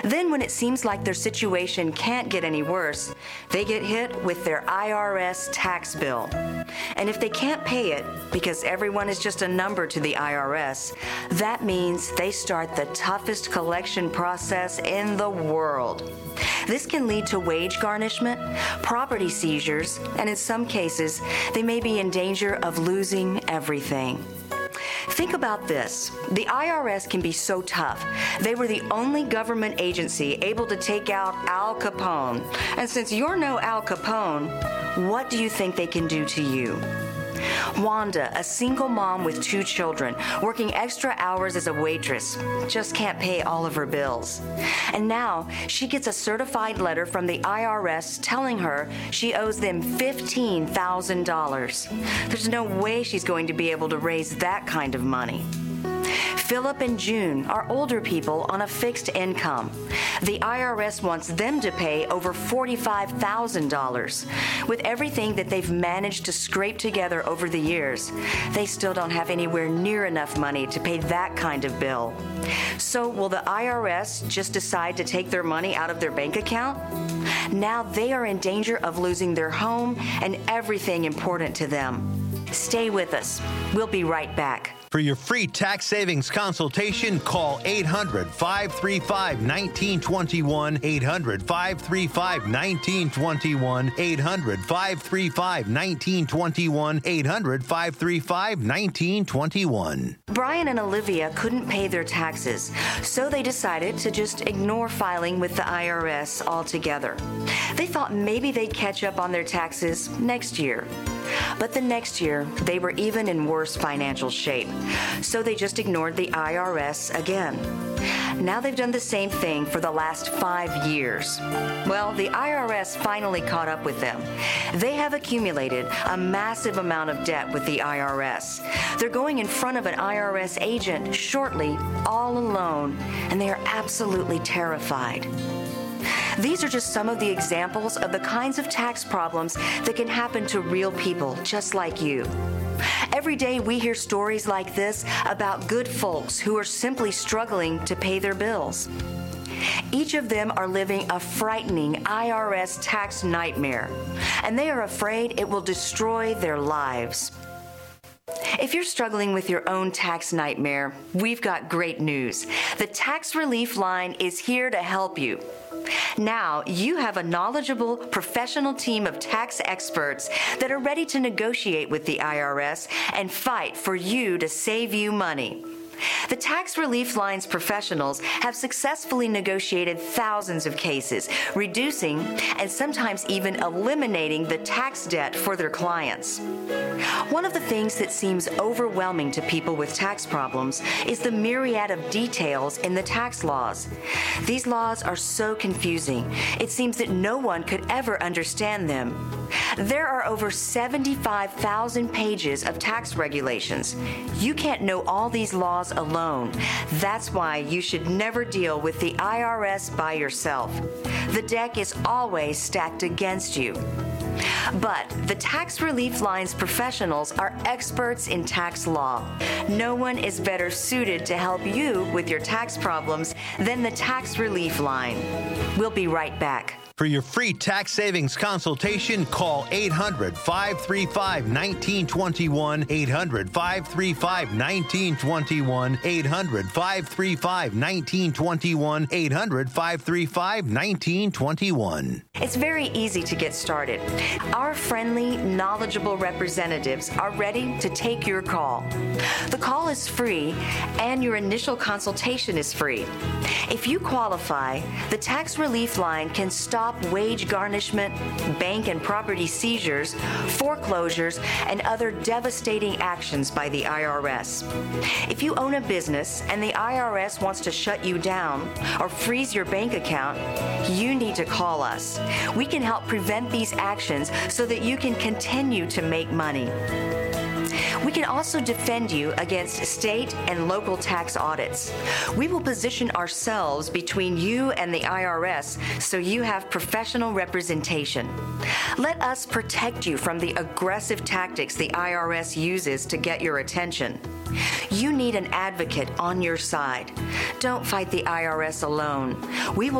Then when it seems like their situation can't get any worse, they get hit with their IRS tax bill. And if they can't pay it, because everyone is just a number to the IRS, that means they start the toughest collection process in the world. This can lead to wage garnishment, property seizures, and in some cases, they may be in danger of losing everything. Think about this. The IRS can be so tough. They were the only government agency able to take out Al Capone. And since you're no Al Capone, what do you think they can do to you? Wanda, a single mom with 2 children, working extra hours as a waitress, just can't pay all of her bills. And now she gets a certified letter from the IRS telling her she owes them $15,000. There's no way she's going to be able to raise that kind of money. Philip and June are older people on a fixed income. The IRS wants them to pay over $45,000. With everything that they've managed to scrape together over the years, they still don't have anywhere near enough money to pay that kind of bill. So will the IRS just decide to take their money out of their bank account? Now they are in danger of losing their home and everything important to them. Stay with us. We'll be right back. For your free tax savings consultation, call 800-535-1921, 800-535-1921, 800-535-1921, 800-535-1921. Brian and Olivia couldn't pay their taxes, so they decided to just ignore filing with the IRS altogether. They thought maybe they'd catch up on their taxes next year. But the next year, they were even in worse financial shape, so they just ignored the IRS again. Now they've done the same thing for the last 5 years. Well, the IRS finally caught up with them. They have accumulated a massive amount of debt with the IRS. They're going in front of an IRS agent shortly, all alone, and they are absolutely terrified. These are just some of the examples of the kinds of tax problems that can happen to real people just like you. Every day we hear stories like this about good folks who are simply struggling to pay their bills. Each of them are living a frightening IRS tax nightmare, and they are afraid it will destroy their lives. If you're struggling with your own tax nightmare, we've got great news. The Tax Relief Line is here to help you. Now, you have a knowledgeable, professional team of tax experts that are ready to negotiate with the IRS and fight for you to save you money. The Tax Relief Line's professionals have successfully negotiated thousands of cases, reducing and sometimes even eliminating the tax debt for their clients. One of the things that seems overwhelming to people with tax problems is the myriad of details in the tax laws. These laws are so confusing, it seems that no one could ever understand them. There are over 75,000 pages of tax regulations. You can't know all these laws alone. That's why you should never deal with the IRS by yourself. The deck is always stacked against you. But the Tax Relief Line's professionals are experts in tax law. No one is better suited to help you with your tax problems than the Tax Relief Line. We'll be right back. For your free tax savings consultation, call 800-535-1921, 800-535-1921, 800-535-1921, 800-535-1921. It's very easy to get started. Our friendly, knowledgeable representatives are ready to take your call. The call is free, and your initial consultation is free. If you qualify, the Tax Relief Line can stop wage garnishment, bank and property seizures, foreclosures, and other devastating actions by the IRS. If you own a business and the IRS wants to shut you down or freeze your bank account, you need to call us. We can help prevent these actions so that you can continue to make money. We can also defend you against state and local tax audits. We will position ourselves between you and the IRS so you have professional representation. Let us protect you from the aggressive tactics the IRS uses to get your attention. You need an advocate on your side. Don't fight the IRS alone. We will